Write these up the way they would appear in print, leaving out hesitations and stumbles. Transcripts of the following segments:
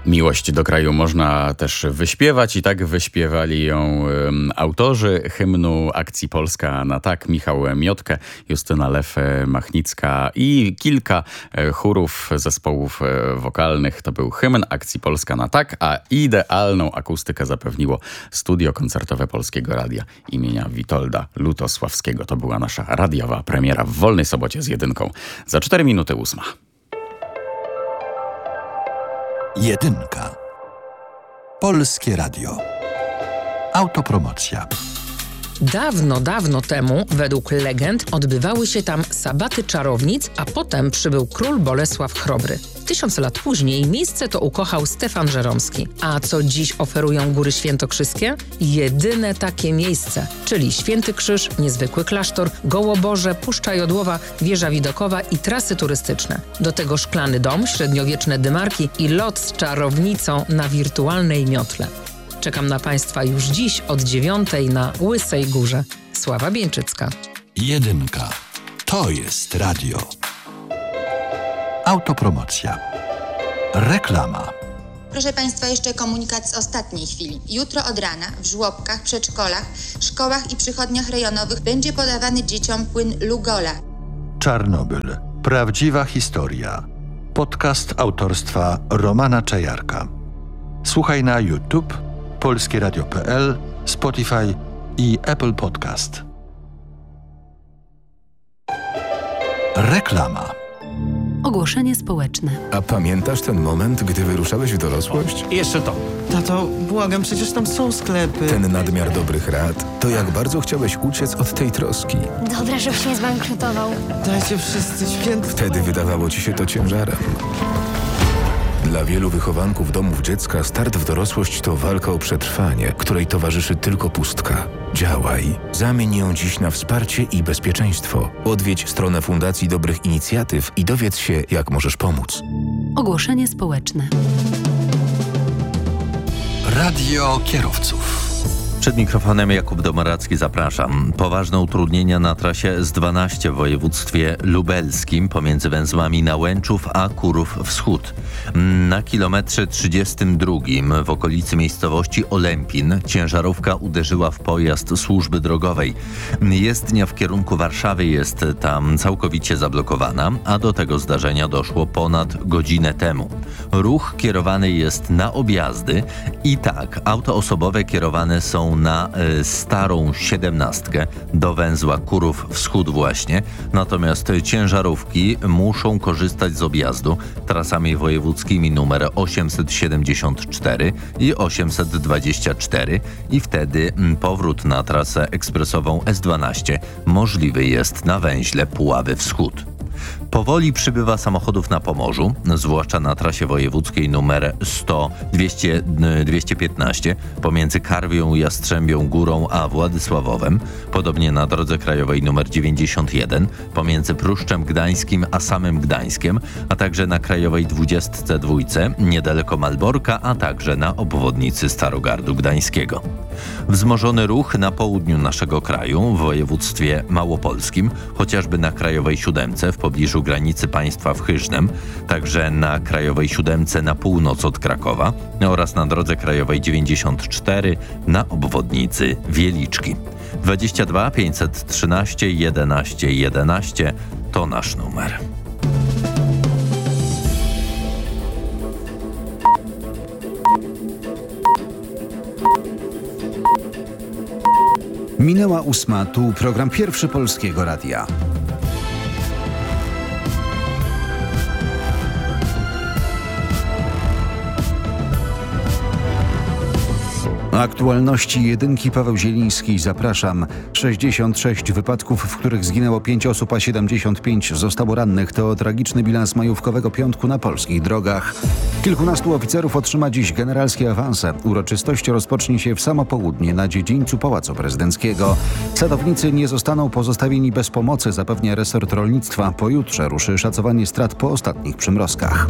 Miłość do kraju można też wyśpiewać i tak wyśpiewali ją autorzy hymnu Akcji Polska na tak, Michał Miotkę, Justyna Lew-Machnicka i kilka chórów zespołów wokalnych. To był hymn Akcji Polska na tak, a idealną akustykę zapewniło studio koncertowe Polskiego Radia imienia Witolda Lutosławskiego. To była nasza radiowa premiera w wolnej sobocie z jedynką. Za 4 minuty 8. Jedynka. Polskie Radio. Autopromocja. Dawno, dawno temu, według legend, odbywały się tam sabaty czarownic, a potem przybył król Bolesław Chrobry. 1000 lat później miejsce to ukochał Stefan Żeromski. A co dziś oferują Góry Świętokrzyskie? Jedyne takie miejsce, czyli Święty Krzyż, niezwykły klasztor, Gołoborze, Puszcza Jodłowa, Wieża Widokowa i trasy turystyczne. Do tego szklany dom, średniowieczne dymarki i lot z czarownicą na wirtualnej miotle. Czekam na Państwa już dziś od 9 na Łysej Górze. Sława Bieńczycka. Jedynka. To jest radio. Autopromocja. Reklama. Proszę Państwa, jeszcze komunikat z ostatniej chwili. Jutro od rana w żłobkach, przedszkolach, szkołach i przychodniach rejonowych będzie podawany dzieciom płyn Lugola. Czarnobyl. Prawdziwa historia. Podcast autorstwa Romana Czajarka. Słuchaj na YouTube, polskieradio.pl, Spotify i Apple Podcast. Reklama. Ogłoszenie społeczne. A pamiętasz ten moment, gdy wyruszałeś w dorosłość? Jeszcze to. Tato, błagam, przecież tam są sklepy. Ten nadmiar dobrych rad, to jak bardzo chciałeś uciec od tej troski. Dobra, żebyś nie zbankrutował. Dajcie wszyscy świętko. Wtedy wydawało ci się to ciężarem. Dla wielu wychowanków domów dziecka start w dorosłość to walka o przetrwanie, której towarzyszy tylko pustka. Działaj. Zamień ją dziś na wsparcie i bezpieczeństwo. Odwiedź stronę Fundacji Dobrych Inicjatyw i dowiedz się, jak możesz pomóc. Ogłoszenie społeczne. Radio kierowców. Przed mikrofonem Jakub Domoracki, zapraszam. Poważne utrudnienia na trasie S12 w województwie lubelskim pomiędzy węzłami Nałęczów a Kurów Wschód. Na kilometrze 32 w okolicy miejscowości Olępin ciężarówka uderzyła w pojazd służby drogowej. Jezdnia w kierunku Warszawy jest tam całkowicie zablokowana, a do tego zdarzenia doszło ponad godzinę temu. Ruch kierowany jest na objazdy i tak, auto osobowe kierowane są na starą 17 do węzła Kurów Wschód właśnie, natomiast ciężarówki muszą korzystać z objazdu trasami wojewódzkimi numer 874 i 824 i wtedy powrót na trasę ekspresową S12 możliwy jest na węźle Puławy Wschód. Powoli przybywa samochodów na Pomorzu, zwłaszcza na trasie wojewódzkiej numer 215 pomiędzy Karwią, Jastrzębią Górą a Władysławowem, podobnie na drodze krajowej numer 91 pomiędzy Pruszczem Gdańskim a samym Gdańskiem, a także na krajowej 22 niedaleko Malborka, a także na obwodnicy Starogardu Gdańskiego. Wzmożony ruch na południu naszego kraju, w województwie małopolskim, chociażby na krajowej 7 w pobliżu granicy państwa w Hyżnem, także na krajowej 7 na północ od Krakowa oraz na drodze krajowej 94 na obwodnicy Wieliczki. 22 513 11 11 to nasz numer. Minęła 8, tu program Pierwszy Polskiego Radia. Aktualności jedynki, Paweł Zieliński, zapraszam. 66 wypadków, w których zginęło 5 osób, a 75 zostało rannych. To tragiczny bilans majówkowego piątku na polskich drogach. Kilkunastu oficerów otrzyma dziś generalskie awanse. Uroczystość rozpocznie się w samo południe na dziedzińcu Pałacu Prezydenckiego. Sadownicy nie zostaną pozostawieni bez pomocy, zapewnia resort rolnictwa. Pojutrze ruszy szacowanie strat po ostatnich przymrozkach.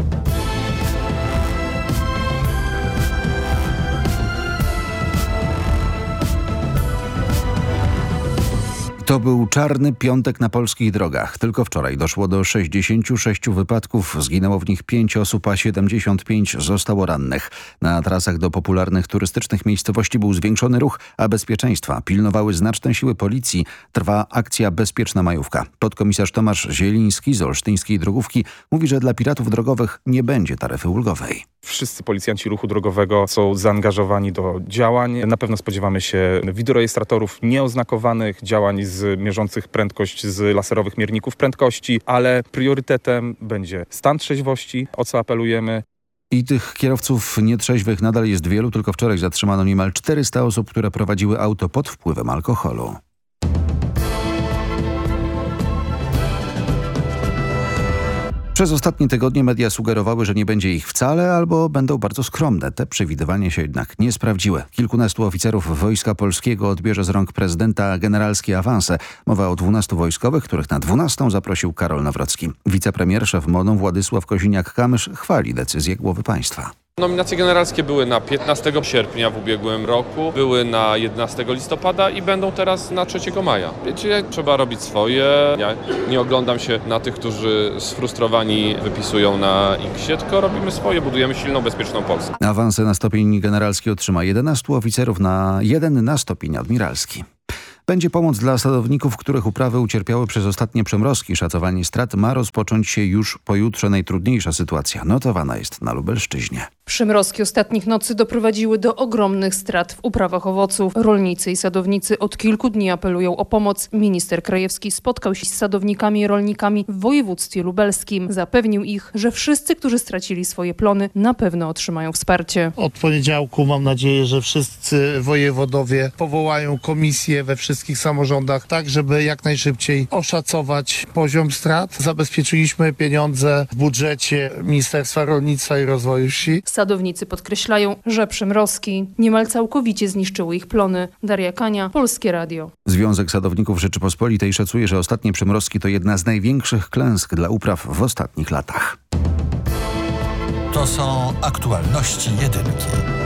To był czarny piątek na polskich drogach. Tylko wczoraj doszło do 66 wypadków. Zginęło w nich 5 osób, a 75 zostało rannych. Na trasach do popularnych turystycznych miejscowości był zwiększony ruch, a bezpieczeństwa pilnowały znaczne siły policji. Trwa akcja Bezpieczna Majówka. Podkomisarz Tomasz Zieliński z olsztyńskiej Drogówki mówi, że dla piratów drogowych nie będzie taryfy ulgowej. Wszyscy policjanci ruchu drogowego są zaangażowani do działań. Na pewno spodziewamy się wideorejestratorów nieoznakowanych, działań mierzących prędkość z laserowych mierników prędkości, ale priorytetem będzie stan trzeźwości, o co apelujemy. I tych kierowców nietrzeźwych nadal jest wielu, tylko wczoraj zatrzymano niemal 400 osób, które prowadziły auto pod wpływem alkoholu. Przez ostatnie tygodnie media sugerowały, że nie będzie ich wcale albo będą bardzo skromne. Te przewidywania się jednak nie sprawdziły. Kilkunastu oficerów Wojska Polskiego odbierze z rąk prezydenta generalskie awanse. Mowa o 12 wojskowych, których na 12 zaprosił Karol Nawrocki. Wicepremier, szef MON-u Władysław Kosiniak-Kamysz chwali decyzję głowy państwa. Nominacje generalskie były na 15 sierpnia w ubiegłym roku, były na 11 listopada i będą teraz na 3 maja. Wiecie, trzeba robić swoje. Ja nie oglądam się na tych, którzy sfrustrowani wypisują na X-ie, tylko robimy swoje, budujemy silną, bezpieczną Polskę. Awanse na stopień generalski otrzyma 11 oficerów, jeden na stopień admiralski. Będzie pomoc dla sadowników, których uprawy ucierpiały przez ostatnie przymrozki. Szacowanie strat ma rozpocząć się już pojutrze. Najtrudniejsza sytuacja notowana jest na Lubelszczyźnie. Przymrozki ostatnich nocy doprowadziły do ogromnych strat w uprawach owoców. Rolnicy i sadownicy od kilku dni apelują o pomoc. Minister Krajewski spotkał się z sadownikami i rolnikami w województwie lubelskim. Zapewnił ich, że wszyscy, którzy stracili swoje plony, na pewno otrzymają wsparcie. Od poniedziałku mam nadzieję, że wszyscy wojewodowie powołają komisję we wszystkich samorządach, tak żeby jak najszybciej oszacować poziom strat. Zabezpieczyliśmy pieniądze w budżecie Ministerstwa Rolnictwa i Rozwoju Wsi. Sadownicy podkreślają, że przymrozki niemal całkowicie zniszczyły ich plony. Daria Kania, Polskie Radio. Związek Sadowników Rzeczypospolitej szacuje, że ostatnie przymrozki to jedna z największych klęsk dla upraw w ostatnich latach. To są aktualności jedynki.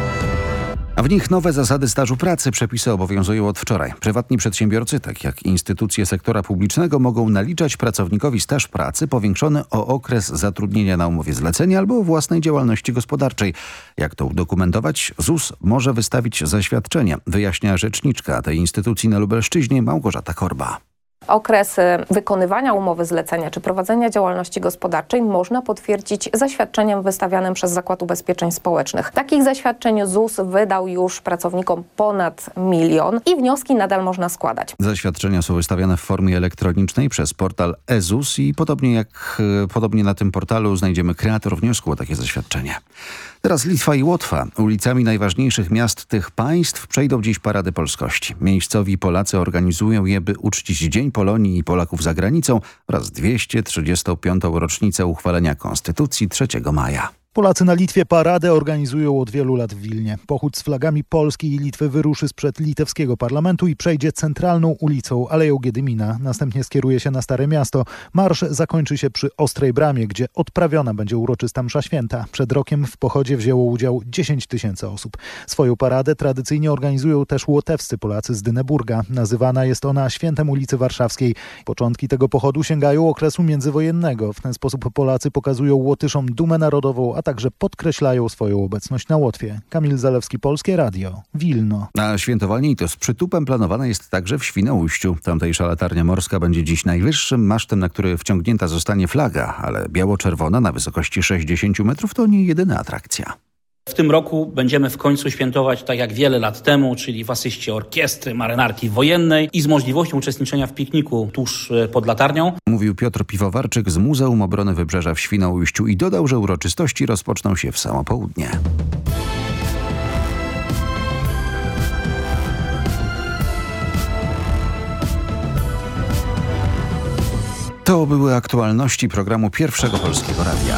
A w nich nowe zasady stażu pracy. Przepisy obowiązują od wczoraj. Prywatni przedsiębiorcy, tak jak instytucje sektora publicznego, mogą naliczać pracownikowi staż pracy powiększony o okres zatrudnienia na umowie zlecenia albo własnej działalności gospodarczej. Jak to udokumentować? ZUS może wystawić zaświadczenie, wyjaśnia rzeczniczka tej instytucji na Lubelszczyźnie Małgorzata Korba. Okres wykonywania umowy zlecenia czy prowadzenia działalności gospodarczej można potwierdzić zaświadczeniem wystawianym przez Zakład Ubezpieczeń Społecznych. Takich zaświadczeń ZUS wydał już pracownikom ponad 1 000 000 i wnioski nadal można składać. Zaświadczenia są wystawiane w formie elektronicznej przez portal e-ZUS i podobnie na tym portalu znajdziemy kreator wniosku o takie zaświadczenie. Teraz Litwa i Łotwa. Ulicami najważniejszych miast tych państw przejdą dziś parady polskości. Miejscowi Polacy organizują je, by uczcić Dzień Polonii i Polaków za granicą oraz 235. rocznicę uchwalenia Konstytucji 3 maja. Polacy na Litwie paradę organizują od wielu lat w Wilnie. Pochód z flagami Polski i Litwy wyruszy sprzed litewskiego parlamentu i przejdzie centralną ulicą Aleją Giedymina. Następnie skieruje się na Stare Miasto. Marsz zakończy się przy Ostrej Bramie, gdzie odprawiona będzie uroczysta msza święta. Przed rokiem w pochodzie wzięło udział 10 000 osób. Swoją paradę tradycyjnie organizują też łotewscy Polacy z Dyneburga. Nazywana jest ona Świętem ulicy Warszawskiej. Początki tego pochodu sięgają okresu międzywojennego. W ten sposób Polacy pokazują Łotyszom dumę narodową, a także podkreślają swoją obecność na Łotwie. Kamil Zalewski, Polskie Radio, Wilno. A świętowanie i to z przytupem planowane jest także w Świnoujściu. Tamtejsza latarnia morska będzie dziś najwyższym masztem, na który wciągnięta zostanie flaga, ale biało-czerwona na wysokości 60 metrów to nie jedyna atrakcja. W tym roku będziemy w końcu świętować tak jak wiele lat temu, czyli w asyście orkiestry marynarki wojennej i z możliwością uczestniczenia w pikniku tuż pod latarnią. Mówił Piotr Piwowarczyk z Muzeum Obrony Wybrzeża w Świnoujściu i dodał, że uroczystości rozpoczną się w samo południe. To były aktualności programu Pierwszego Polskiego Radia.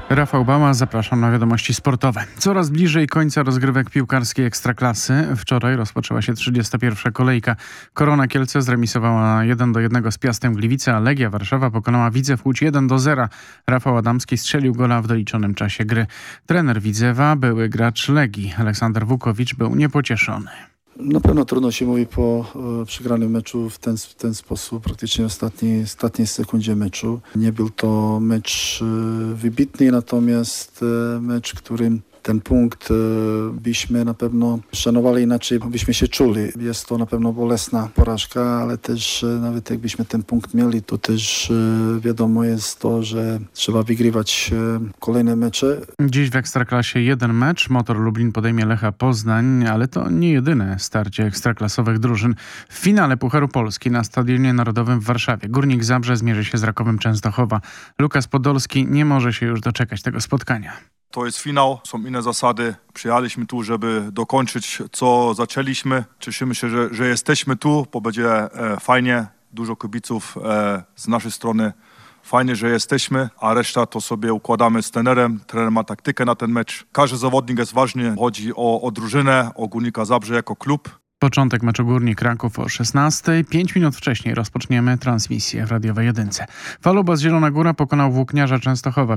Rafał Bała, zapraszam na wiadomości sportowe. Coraz bliżej końca rozgrywek piłkarskiej Ekstraklasy. Wczoraj rozpoczęła się 31. kolejka. Korona Kielce zremisowała 1-1 z Piastem Gliwice, a Legia Warszawa pokonała Widzew Łódź 1-0. Rafał Adamski strzelił gola w doliczonym czasie gry. Trener Widzewa, były gracz Legii Aleksander Wukowicz, był niepocieszony. Na pewno trudno się mówi po przegranym meczu w ten sposób, praktycznie w ostatniej sekundzie meczu. Nie był to mecz wybitny, natomiast mecz, którym ten punkt byśmy na pewno szanowali inaczej, byśmy się czuli. Jest to na pewno bolesna porażka, ale też nawet jakbyśmy ten punkt mieli, to też wiadomo jest to, że trzeba wygrywać kolejne mecze. Dziś w Ekstraklasie jeden mecz. Motor Lublin podejmie Lecha Poznań, ale to nie jedyne starcie ekstraklasowych drużyn. W finale Pucharu Polski na Stadionie Narodowym w Warszawie Górnik Zabrze zmierzy się z Rakowem Częstochowa. Lukas Podolski nie może się już doczekać tego spotkania. To jest finał, są inne zasady. Przyjechaliśmy tu, żeby dokończyć, co zaczęliśmy. Cieszymy się, że jesteśmy tu, bo będzie fajnie. Dużo kibiców z naszej strony. Fajnie, że jesteśmy, a reszta to sobie układamy z trenerem. Trener ma taktykę na ten mecz. Każdy zawodnik jest ważny. Chodzi o drużynę, o Górnika Zabrze jako klub. Początek meczu Górnik Raków o 16:00. 5 minut wcześniej rozpoczniemy transmisję w Radiowej Jedynce. Falubas Zielona Góra pokonał Włókniarza Częstochowa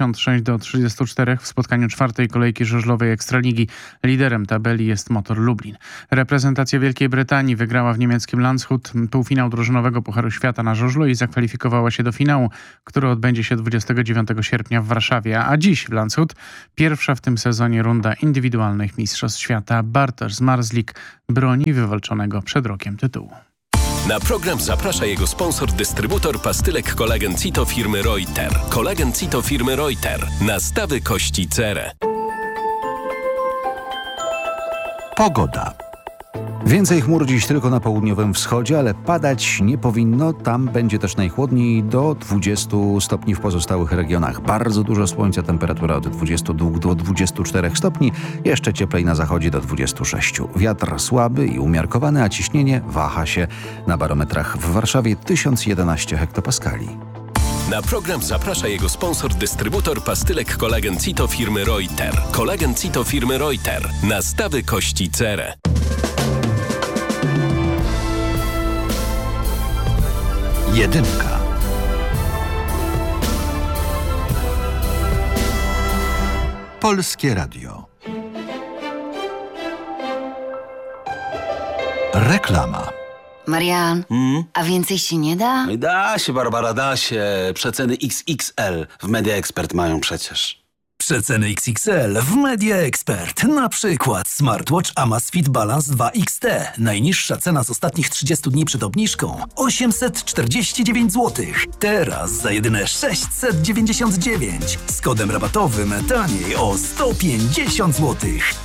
56-34 w spotkaniu czwartej kolejki żużlowej Ekstraligi. Liderem tabeli jest Motor Lublin. Reprezentacja Wielkiej Brytanii wygrała w niemieckim Landshut półfinał drużynowego Pucharu Świata na żużlu i zakwalifikowała się do finału, który odbędzie się 29 sierpnia w Warszawie. A dziś w Landshut pierwsza w tym sezonie runda indywidualnych Mistrzostw Świata. Bartosz Zmarzlik broni wywalczonego przed rokiem tytułu. Na program zaprasza jego sponsor, dystrybutor pastylek Kolagen Cito firmy Reuter. Kolagen Cito firmy Reuter. Nastawy kości cerę. Pogoda. Więcej chmur dziś tylko na południowym wschodzie, ale padać nie powinno. Tam będzie też najchłodniej, do 20 stopni w pozostałych regionach. Bardzo dużo słońca, temperatura od 22 do 24 stopni. Jeszcze cieplej na zachodzie do 26. Wiatr słaby i umiarkowany, a ciśnienie waha się. Na barometrach w Warszawie 1011 hektopaskali. Na program zaprasza jego sponsor, dystrybutor pastylek Kolagen Cito firmy Reuter. Kolagen Cito firmy Reuter. Nastawy kości cerę. Jedynka. Polskie Radio. Reklama. Marian, a więcej się nie da? Da się, Barbara, da się. Przeceny XXL w Media Expert mają przecież. Przeceny XXL w Media Expert. Na przykład smartwatch Amazfit Balance 2 XT. Najniższa cena z ostatnich 30 dni przed obniżką 849 zł. Teraz za jedyne 699. Z kodem rabatowym taniej o 150 zł.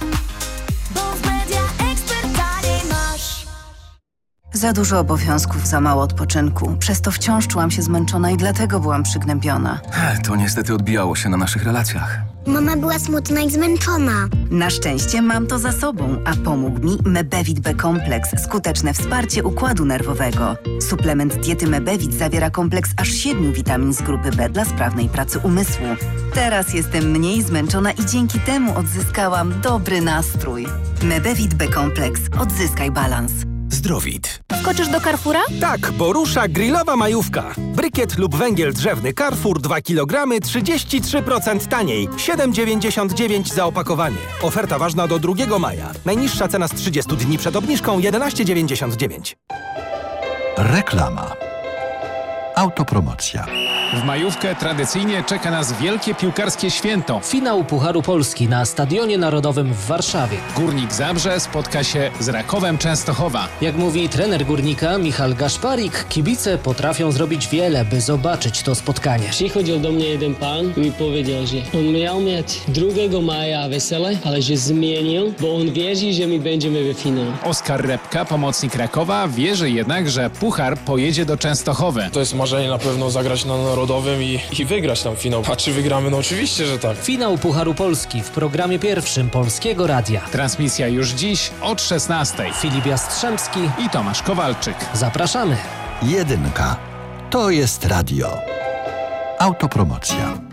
Za dużo obowiązków, za mało odpoczynku. Przez to wciąż czułam się zmęczona i dlatego byłam przygnębiona. To niestety odbijało się na naszych relacjach. Mama była smutna i zmęczona. Na szczęście mam to za sobą, a pomógł mi Mebevit B-kompleks, skuteczne wsparcie układu nerwowego. Suplement diety Mebevit zawiera kompleks aż 7 witamin z grupy B dla sprawnej pracy umysłu. Teraz jestem mniej zmęczona i dzięki temu odzyskałam dobry nastrój. Mebevit B-kompleks. Odzyskaj balans. Zdrowit. Skoczysz do Carrefoura? Tak, bo rusza grillowa majówka. Brykiet lub węgiel drzewny Carrefour 2 kg 33% taniej. 7,99 za opakowanie. Oferta ważna do 2 maja. Najniższa cena z 30 dni przed obniżką 11,99. Reklama. Autopromocja. W majówkę tradycyjnie czeka nas wielkie piłkarskie święto. Finał Pucharu Polski na Stadionie Narodowym w Warszawie. Górnik Zabrze spotka się z Rakowem Częstochowa. Jak mówi trener Górnika Michał Gaszparik, kibice potrafią zrobić wiele, by zobaczyć to spotkanie. Przychodził do mnie jeden pan i mi powiedział, że on miał mieć 2 maja wesele, ale że zmienił, bo on wierzy, że my będziemy w finale. Oskar Repka, pomocnik Rakowa, wierzy jednak, że puchar pojedzie do Częstochowy. To jest marzenie na pewno zagrać na Narodowym i wygrać tam finał. A czy wygramy? No oczywiście, że tak. Finał Pucharu Polski w programie pierwszym Polskiego Radia. Transmisja już dziś od 16:00. Filip Jastrzębski i Tomasz Kowalczyk. Zapraszamy. Jedynka. To jest radio. Autopromocja.